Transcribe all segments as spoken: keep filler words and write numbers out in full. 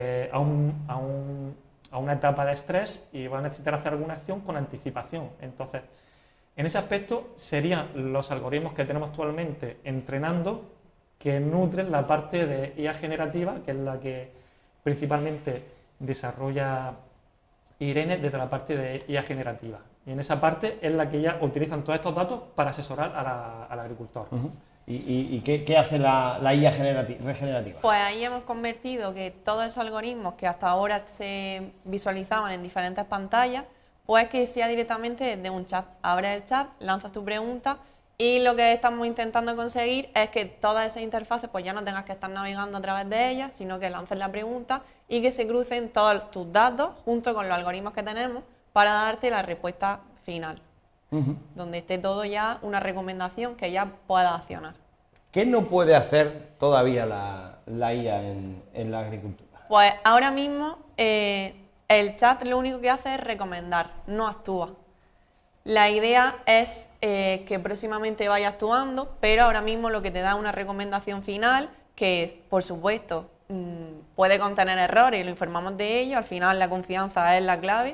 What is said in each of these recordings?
a, un, a, un, a una etapa de estrés y va a necesitar hacer alguna acción con anticipación. Entonces, en ese aspecto serían los algoritmos que tenemos actualmente entrenando que nutren la parte de I A generativa, que es la que principalmente desarrolla Irene desde la parte de I A generativa. Y en esa parte es la que ya utilizan todos estos datos para asesorar a la, al agricultor. Uh-huh. ¿Y, y, y qué, qué hace la, la I A generati- regenerativa? Pues ahí hemos convertido que todos esos algoritmos que hasta ahora se visualizaban en diferentes pantallas, pues que sea directamente desde un chat. Abres el chat, lanzas tu pregunta y lo que estamos intentando conseguir es que todas esas interfaces pues ya no tengas que estar navegando a través de ellas, sino que lances la pregunta y que se crucen todos tus datos junto con los algoritmos que tenemos para darte la respuesta final, uh-huh. donde esté todo ya una recomendación que ya puedas accionar. ¿Qué no puede hacer todavía la, la I A en, en la agricultura? Pues ahora mismo eh, el chat lo único que hace es recomendar, no actúa. La idea es eh, que próximamente vaya actuando, pero ahora mismo lo que te da una recomendación final, que es, por supuesto, mmm, puede contener errores y lo informamos de ello, al final la confianza es la clave,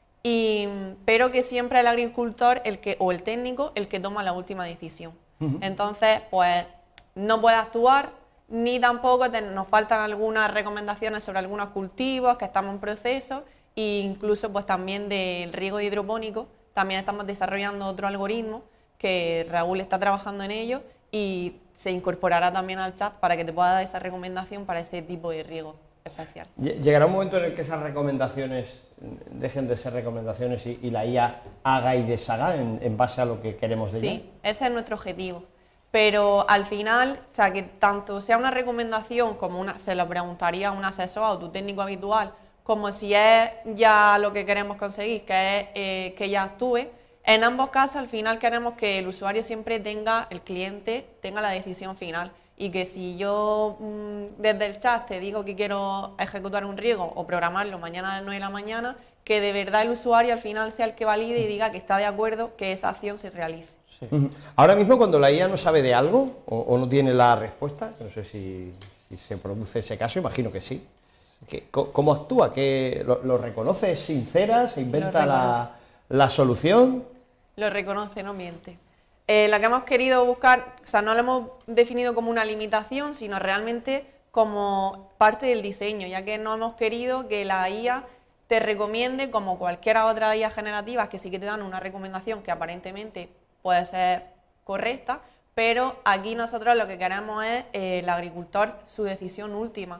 y, pero que siempre es el agricultor el que, o el técnico el que toma la última decisión. Uh-huh. Entonces, pues no puede actuar, ni tampoco te, nos faltan algunas recomendaciones sobre algunos cultivos que estamos en proceso, e incluso pues también del riego hidropónico. También estamos desarrollando otro algoritmo que Raúl está trabajando en ello y se incorporará también al chat para que te pueda dar esa recomendación para ese tipo de riego especial. ¿Llegará un momento en el que esas recomendaciones dejen de ser recomendaciones y, y la I A haga y deshaga en, en base a lo que queremos de ella? Sí, ese es nuestro objetivo. Pero al final, o sea, que tanto sea una recomendación como una, se lo preguntaría a un asesor o tu técnico habitual, como si es ya lo que queremos conseguir, que es eh, que ya actúe. En ambos casos, al final queremos que el usuario siempre tenga, el cliente tenga la decisión final y que si yo mmm, desde el chat te digo que quiero ejecutar un riego o programarlo mañana a las nueve de la mañana, que de verdad el usuario al final sea el que valide y diga que está de acuerdo que esa acción se realice. Sí. Ahora mismo cuando la I A no sabe de algo o, o no tiene la respuesta, no sé si, si se produce ese caso, imagino que sí. ¿Qué, ¿Cómo actúa? ¿Qué, lo, ¿Lo reconoce? ¿Es sincera? ¿Se inventa la, la solución? Lo reconoce, no miente. Eh, lo que hemos querido buscar, o sea, no lo hemos definido como una limitación, sino realmente como parte del diseño, ya que no hemos querido que la I A te recomiende como cualquier otra I A generativa, que sí que te dan una recomendación que aparentemente puede ser correcta, pero aquí nosotros lo que queremos es eh, el agricultor, su decisión última.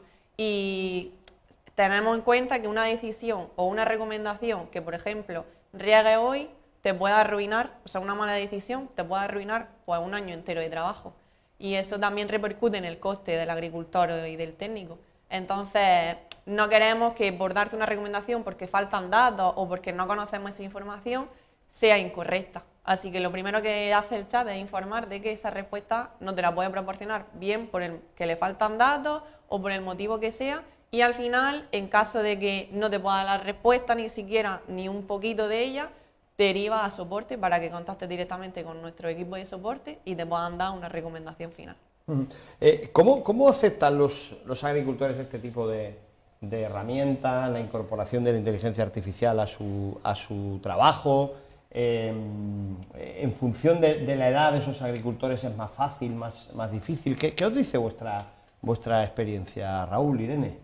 Y tenemos en cuenta que una decisión o una recomendación que, por ejemplo, riegue hoy, te puede arruinar, o sea, una mala decisión te puede arruinar pues, un año entero de trabajo. Y eso también repercute en el coste del agricultor y del técnico. Entonces, no queremos que por darte una recomendación porque faltan datos o porque no conocemos esa información, sea incorrecta. Así que lo primero que hace el chat es informar de que esa respuesta no te la puede proporcionar, bien por el que le faltan datos o por el motivo que sea, y al final, en caso de que no te pueda dar la respuesta ni siquiera ni un poquito de ella, deriva a soporte para que contactes directamente con nuestro equipo de soporte y te puedan dar una recomendación final. Uh-huh. Eh, ¿cómo, ¿Cómo aceptan los, los agricultores este tipo de, de herramientas, la incorporación de la inteligencia artificial a su, a su trabajo? Eh, en función de, de la edad de esos agricultores es más fácil, más, más difícil. ¿Qué, qué os dice vuestra, vuestra experiencia, Raúl, Irene?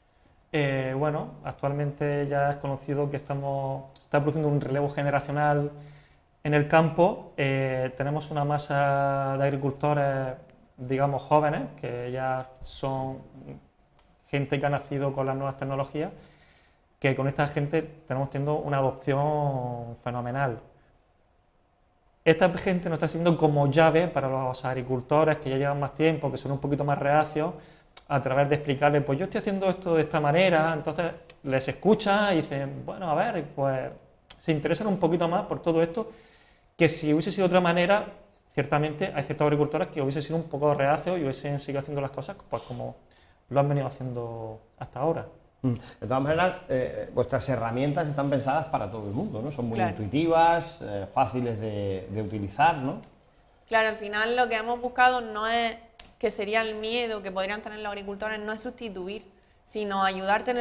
Eh, bueno, actualmente ya es conocido que estamos, se está produciendo un relevo generacional en el campo. Eh, tenemos una masa de agricultores, digamos, jóvenes, que ya son gente que ha nacido con las nuevas tecnologías, que con esta gente tenemos teniendo una adopción fenomenal. Esta gente nos está sirviendo como llave para los agricultores que ya llevan más tiempo, que son un poquito más reacios, a través de explicarles, pues yo estoy haciendo esto de esta manera, entonces les escucha y dicen, bueno, a ver, pues se interesan un poquito más por todo esto, que si hubiese sido de otra manera, ciertamente hay ciertos agricultores que hubiesen sido un poco reacios y hubiesen seguido haciendo las cosas pues como lo han venido haciendo hasta ahora. De todas maneras, eh, vuestras herramientas están pensadas para todo el mundo, ¿no? Son muy claro. intuitivas, eh, fáciles de, de utilizar, ¿no? Claro, al final lo que hemos buscado no es, que sería el miedo que podrían tener los agricultores, no es sustituir, sino ayudarte en el